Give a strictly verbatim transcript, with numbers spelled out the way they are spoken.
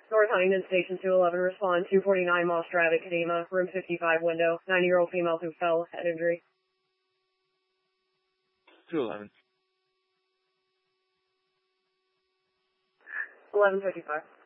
North Huntington Station two eleven, respond two forty-nine Moss Drive at Kadima, room fifty-five window, ninety-year-old female who fell, head injury. two eleven. eleven fifty-five.